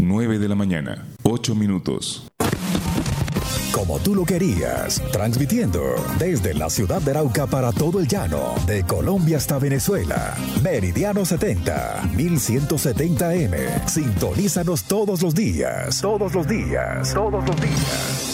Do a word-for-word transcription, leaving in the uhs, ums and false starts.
nueve de la mañana, ocho minutos. Como tú lo querías, transmitiendo desde la ciudad de Arauca para todo el llano, de Colombia hasta Venezuela. Meridiano setenta, mil ciento setenta eme. Sintonízanos todos los días. Todos los días. Todos los días.